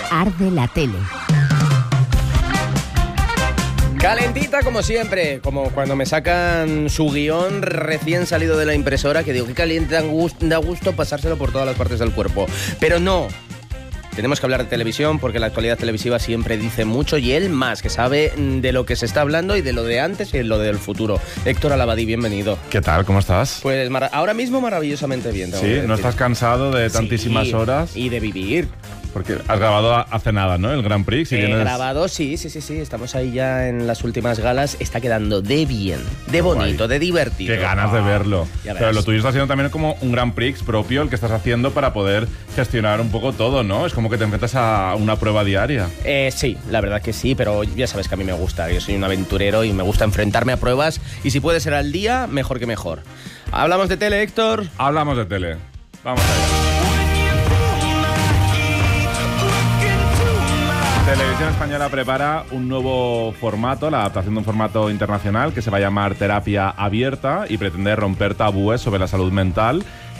Arde la tele. Calentita como siempre, como cuando me sacan su guión recién salido de la impresora, que digo, qué caliente, da gusto pasárselo por todas las partes del cuerpo. Pero no, tenemos que hablar de televisión porque la actualidad televisiva siempre dice mucho y él más, que sabe de lo que se está hablando y de lo de antes y de lo del futuro. Héctor Alabadí, bienvenido. ¿Qué tal? ¿Cómo estás? Pues ahora mismo maravillosamente bien. Sí, ¿no estás cansado de tantísimas horas? Y de vivir. Porque has grabado hace nada, ¿no? El Grand Prix. He grabado, sí. Estamos ahí ya en las últimas galas. Está quedando de bien, de bonito, de divertido. Qué ganas de verlo. Pero lo tuyo está siendo también como un Grand Prix propio el que estás haciendo para poder gestionar un poco todo, ¿no? Es como que te enfrentas a una prueba diaria. Sí, la verdad que sí, pero ya sabes que a mí me gusta. Yo soy un aventurero y me gusta enfrentarme a pruebas. Y si puede ser al día, mejor que mejor. ¿Hablamos de tele, Héctor? Hablamos de tele. Vamos allá. Televisión Española prepara un nuevo formato, la adaptación de un formato internacional que se va a llamar Terapia Abierta y pretende romper tabúes sobre la salud mental